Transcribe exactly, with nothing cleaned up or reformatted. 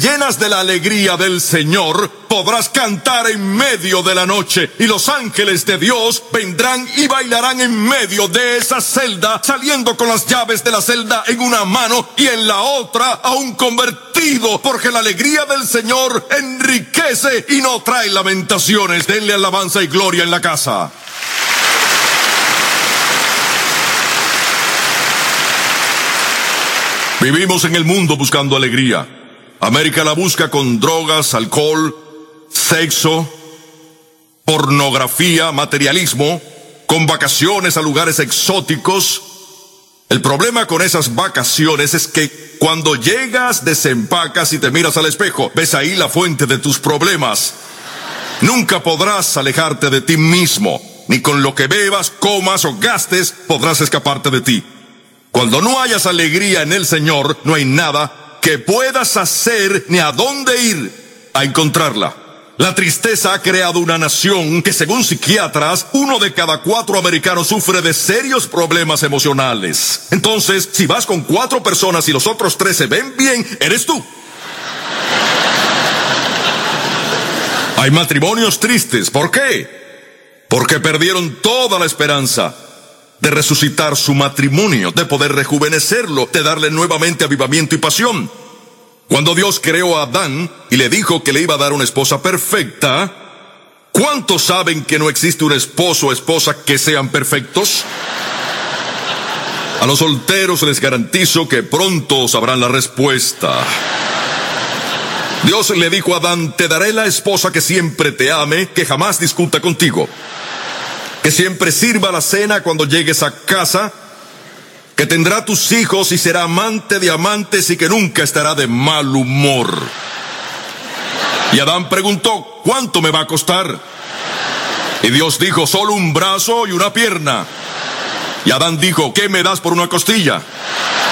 Llenas de la alegría del Señor, podrás cantar en medio de la noche, y los ángeles de Dios vendrán y bailarán en medio de esa celda, saliendo con las llaves de la celda en una mano y en la otra a un convertido, porque la alegría del Señor enriquece y no trae lamentaciones. Denle alabanza y gloria en la casa. Vivimos en el mundo buscando alegría. América la busca con drogas, alcohol, sexo, pornografía, materialismo, con vacaciones a lugares exóticos. El problema con esas vacaciones es que cuando llegas, desempacas y te miras al espejo, ves ahí la fuente de tus problemas. Nunca podrás alejarte de ti mismo, ni con lo que bebas, comas o gastes podrás escaparte de ti. Cuando no hayas alegría en el Señor, no hay nada que puedas hacer ni a dónde ir a encontrarla. La tristeza ha creado una nación que, según psiquiatras, uno de cada cuatro americanos sufre de serios problemas emocionales. Entonces, si vas con cuatro personas y los otros tres se ven bien, eres tú. Hay matrimonios tristes. ¿Por qué? Porque perdieron toda la esperanza de resucitar su matrimonio, de poder rejuvenecerlo, de darle nuevamente avivamiento y pasión. Cuando Dios creó a Adán y le dijo que le iba a dar una esposa perfecta, ¿cuántos saben que no existe un esposo o esposa que sean perfectos? A los solteros les garantizo que pronto sabrán la respuesta. Dios le dijo a Adán: te daré la esposa que siempre te ame, que jamás discuta contigo, que siempre sirva la cena cuando llegues a casa, que tendrá tus hijos y será amante de amantes y que nunca estará de mal humor. Y Adán preguntó: ¿cuánto me va a costar? Y Dios dijo: solo un brazo y una pierna. Y Adán dijo: ¿qué me das por una costilla?